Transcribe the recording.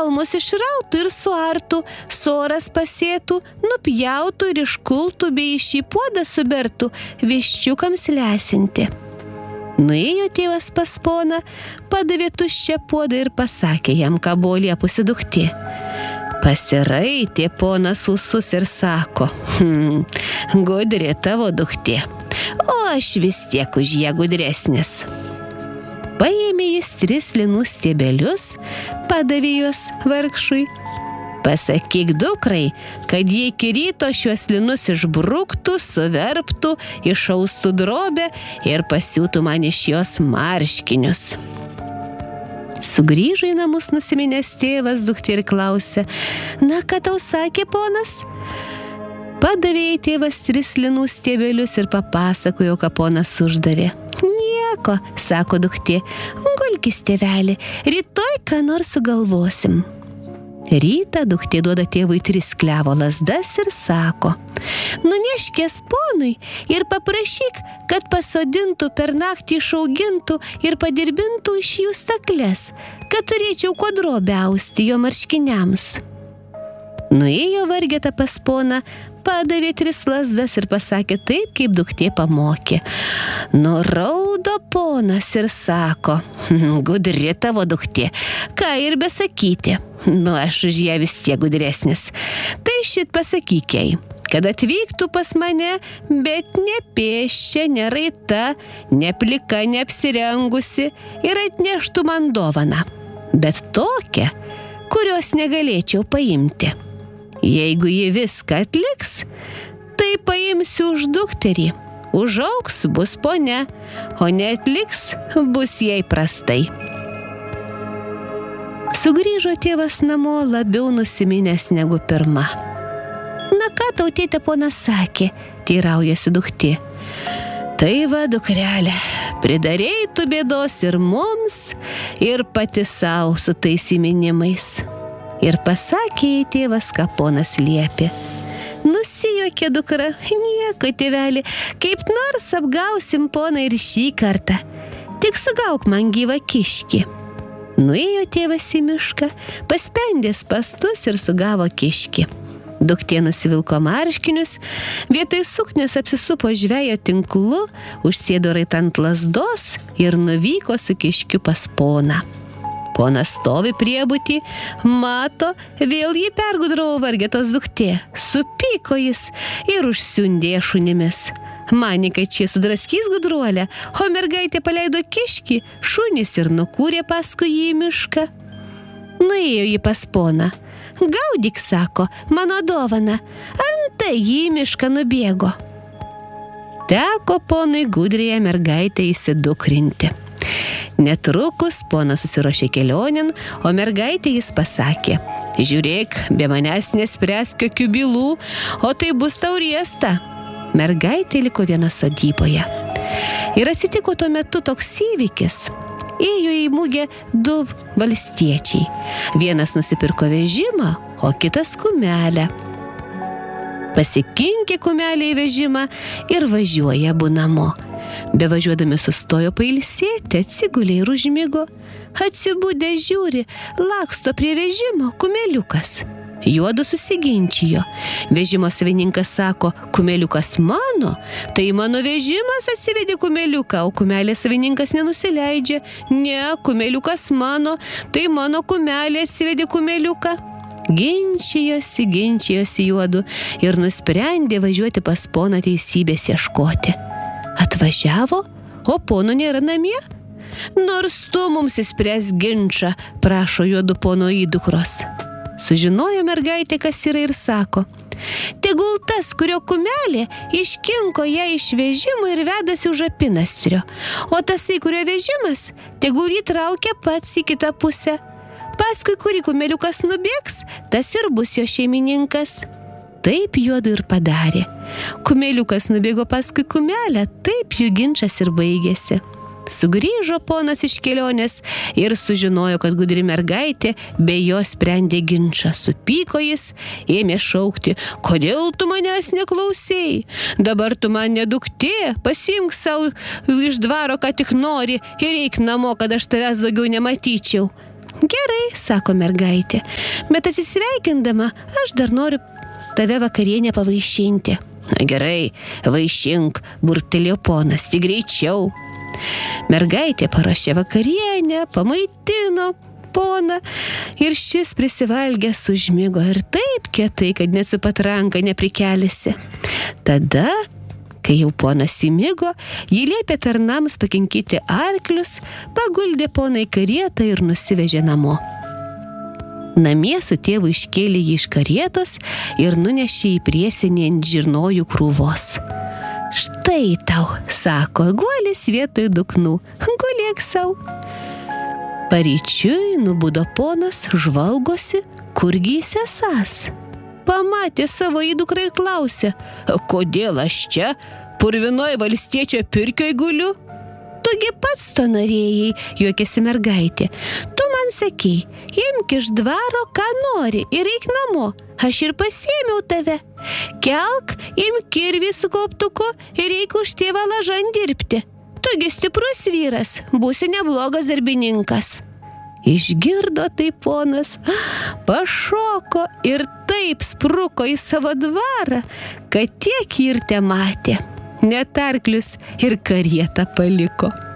gal mus išrautų ir suartų, soras pasėtų, nupjautų ir iškultų bei į šį puodą subertų viščiukams lesinti. Nuėjo tėvas pas poną, padavė tuščią puodą ir pasakė jam, ką buvo liepusi duktė. Pasiraitė ponas ūsus ir sako, gudri tavo duktė, o aš vis tiek už ją gudresnis. Paėmė jis 3 linų stiebelius, padavė juos vargšui. Pasakyk dukrai, kad jie iki ryto šiuos linus išbruktų, suverptų, išaustų drobę ir pasiūtų man iš jos marškinius. Sugrįžo į namus nusiminęs tėvas duktė ir klausė, na, ką tau sakė ponas? Padavė į tėvas 3 linų stiebelius ir papasakojo, ką ponas uždavė. Nieko, sako duktė, gulkis tėvelį, rytoj ką nors sugalvosim. Rytą duktė duoda tėvui 3 klevo lazdas ir sako, nuneškės ponui ir paprašyk, kad pasodintų per naktį išaugintų ir padirbintų iš jų stakles, kad turėčiau kuo drobę austi jo marškiniams. Nuėjo vargeta pas poną, padavė 3 lazdas ir pasakė taip, kaip duktė pamokė. Nuraudo ponas ir sako, gudri tavo duktė, ką ir besakyti, aš už ją vis tiek gudresnis. Tai šit pasakyk jai, kad atvyktų pas mane, bet ne pėsčia, ne raita, ne plika, neapsirengusi ir atneštų man dovaną, bet tokią, kurios negalėčiau paimti. Jeigu ji viską atliks, tai paimsiu už dukterį. Užaugs, bus ponia, o neatliks, bus jai prastai. Sugrįžo tėvas namo labiau nusiminęs negu pirma. Na ką tau tėtė ponas sakė, teiraujasi duktė. Tai va, dukrelė, pridarei tu bėdos ir mums, ir pati savo su tais įminimais. Ir pasakė į tėvas, ką ponas liepė. Nusijuokė dukra, nieko tėvelį, kaip nors apgausim poną ir šį kartą. Tik sugauk man gyvą kiškį. Nuėjo tėvas į mišką, paspendė spastus ir sugavo kiškį. Duktė nusivilko marškinius, vietoj suknios apsisupo žvejo tinklu, užsėdo raitą ant lazdos ir nuvyko su kiškiu pas poną. Ponas stovi priebutį, mato, vėl jį pergudravo vargetos duktė. Supyko jis ir užsiundė šunimis. Manė, kad šie sudraskys gudruolę, o mergaitė paleido kiškį, šunys ir nukūrė paskui jį į mišką. Nuėjo jį pas poną. Gaudyk, sako, mano dovana, antai jį į mišką nubėgo. Teko ponui gudriąją mergaitę įsidukrinti. Netrukus ponas susiruošė kelionin, o mergaitė jis pasakė, žiūrėk, be manęs nespręsk jokių bylų, o tai bus tau riesta. Mergaitė liko viena sodyboje. Ir atsitiko tuo metu toks įvykis. Ėjo į mugę 2 valstiečiai. Vienas nusipirko vežimą, o kitas kumelę. Pasikinkė kumelę į vežimą ir važiuoja abu namo. Bevažiuodami sustojo pailsėti, atsigulė ir užmigo. Atsibudę žiūri, laksto prie vežimo kumeliukas. Juodu susiginčijo. Vežimo savininkas sako, kumeliukas mano, tai mano vežimas atsivedė kumeliuką, o kumelės savininkas nenusileidžia. Ne, kumeliukas mano, tai mano kumelė atsivedė kumeliuką. Ginčijosi juodu ir nusprendė važiuoti pas poną teisybės ieškoti. Atvažiavo, o pono nėra namie. Nors tu mums įspręs ginčą, prašo juodu pono įdukros. Sužinojo mergaitė, kas yra ir sako, tegul tas, kurio kumelė, iškinko ją iš vežimo ir vedasi už apynasrio, o tasai, kurio vežimas, tegul jį traukia pats į kitą pusę. Paskui kurį kumeliukas nubėgs, tas ir bus jo šeimininkas. Taip juodu ir padarė. Kumeliukas nubėgo paskui kumelę, taip jų ginčas ir baigėsi. Sugrįžo ponas iš kelionės ir sužinojo, kad gudri mergaitė be jo sprendė ginčą. Supyko jis, ėmė šaukti, kodėl tu manęs neklausėjai? Dabar tu man ne duktė, pasiimk savo iš dvaro, ką tik nori ir eik namo, kad aš tavęs daugiau nematyčiau. Gerai, sako mergaitė, bet atsisveikindama aš dar noriu tave vakarienę pavaišinti. Na gerai, vaišink, burbtelėjo ponas, tik greičiau. Mergaitė paruošė vakarienę, pamaitino poną ir šis prisivalgęs užmigo ir taip kietai, kad net su patranka neprikelėsi. Tada, kai jau ponas įmigo, ji liepė tarnams pakinkyti arklius, paguldė poną į karietą ir nusivežė namo. Namie su tėvu iškėlė jį iš karietos ir nunešė į priesenį ant žirnojų krūvos. Štai tau, sako, guolis vietoj duknų, gulėk sau. Paryčiui nubudo ponas, žvalgosi, kurgi jis esąs. Pamatė savo įdukrą ir klausė, kodėl aš čia, purvinoj valstiečio pirkioj guliu? Tugi pats to norėjai, juokėsi mergaitė. Tu man sakei, imk iš dvaro, ką nori ir eik namo. Aš ir pasiėmiau tave. Kelk, imk kirvį su kauptuku ir eik už tėvą lažan dirbti. Tugi stiprus vyras, būsi neblogas darbininkas. Išgirdo tai ponas, pašoko ir taip spruko į savo dvarą, kad tiek ir tematė. Net arklius ir karietą paliko.